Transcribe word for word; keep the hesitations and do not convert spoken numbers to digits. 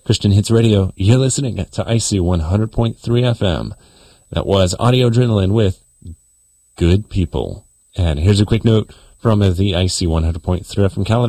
Christian Hits Radio. You're listening to I C one hundred point three F M. That was Audio Adrenaline with Good People. And here's a quick note from the I C one hundred point three F M calendar.